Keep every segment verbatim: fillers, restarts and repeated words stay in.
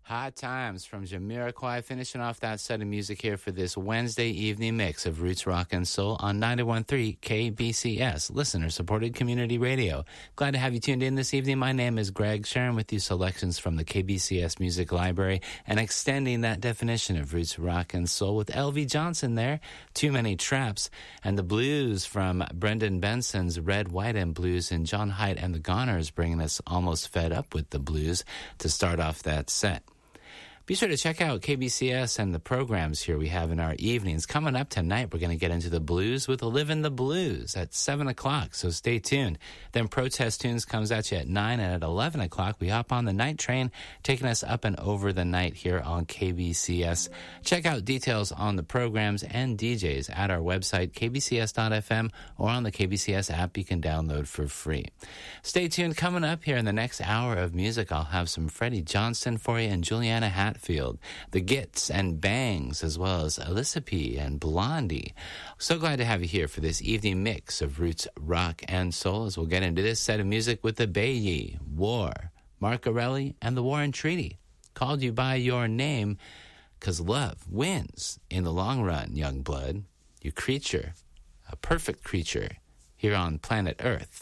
Hot Times from Jamiroquai, finishing off that set of music here for this Wednesday evening mix of Roots Rock and Soul on ninety-one point three K B C S, listener-supported community radio. Glad to have you tuned in this evening. My name is Greg, sharing with you selections from the K B C S Music Library and extending that definition of Roots Rock and Soul with L V Johnson there, Too Many Traps, and the blues from Brendan Benson's Red, White, and Blues, and John Haidt and the Goners bringing us Almost Fed Up with the Blues to start off that set. Be sure to check out K B C S and the programs here we have in our evenings. Coming up tonight, we're going to get into the blues with Livin' the Blues at seven o'clock, so stay tuned. Then Protest Tunes comes at you at nine, and at eleven o'clock, we hop on the night train, taking us up and over the night here on K B C S. Check out details on the programs and D Js at our website, k b c s dot f m, or on the K B C S app you can download for free. Stay tuned. Coming up here in the next hour of music, I'll have some Freddie Johnston for you and Juliana Hatfield, the Gits and Bangs, as well as Alyssa P. and Blondie. So glad to have you here for this evening mix of Roots, Rock, and Soul as we'll get into this set of music with the Bayi, War, Mark Arelli, and the Warren Treaty. Called you by your name because love wins in the long run, young blood. You creature, a perfect creature here on planet Earth.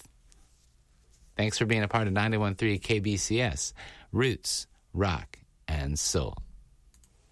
Thanks for being a part of ninety-one point three K B C S, Roots, Rock, and Soul.